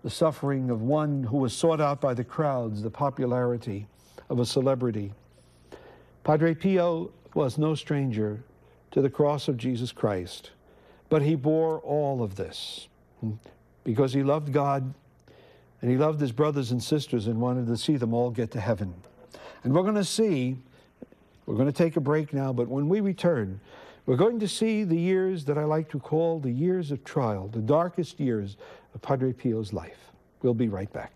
the suffering of one who was sought out by the crowds, the popularity of a celebrity. Padre Pio was no stranger to the cross of Jesus Christ, but he bore all of this because he loved God and he loved his brothers and sisters and wanted to see them all get to heaven. And we're going to take a break now, but when we return, we're going to see the years that I like to call the years of trial, the darkest years of Padre Pio's life. We'll be right back.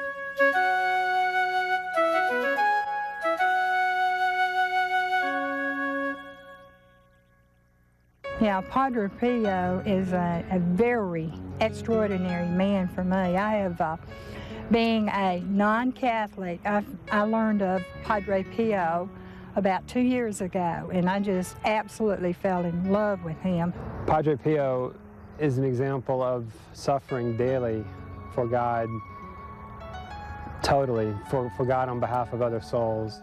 Yeah, Padre Pio is a very extraordinary man for me. I have, being a non-Catholic, I learned of Padre Pio about 2 years ago, and I just absolutely fell in love with him. Padre Pio is an example of suffering daily for God, totally, for God on behalf of other souls.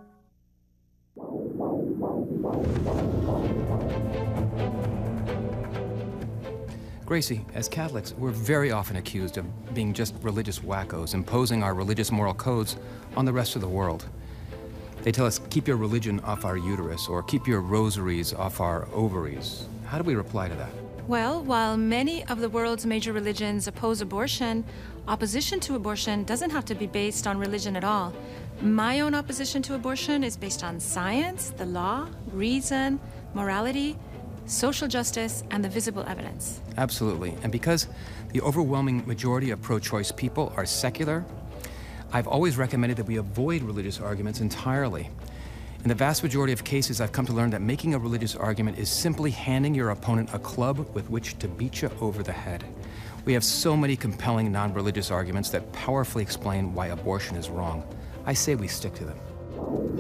Gracie, as Catholics, we're very often accused of being just religious wackos, imposing our religious moral codes on the rest of the world. They tell us, keep your religion off our uterus, or keep your rosaries off our ovaries. How do we reply to that? Well, while many of the world's major religions oppose abortion, opposition to abortion doesn't have to be based on religion at all. My own opposition to abortion is based on science, the law, reason, morality, social justice, and the visible evidence. Absolutely. And because the overwhelming majority of pro-choice people are secular, I've always recommended that we avoid religious arguments entirely. In the vast majority of cases, I've come to learn that making a religious argument is simply handing your opponent a club with which to beat you over the head. We have so many compelling non-religious arguments that powerfully explain why abortion is wrong. I say we stick to them.